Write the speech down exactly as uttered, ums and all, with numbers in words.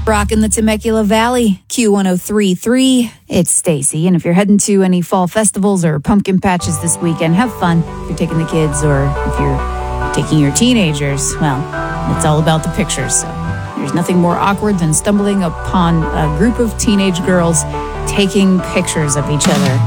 Rockin' the Temecula Valley, Q one oh three point three. It's Stacy, and if you're heading to any fall festivals or pumpkin patches this weekend, have fun. If you're taking the kids or if you're taking your teenagers, well, it's all about the pictures. So there's nothing more awkward than stumbling upon a group of teenage girls taking pictures of each other.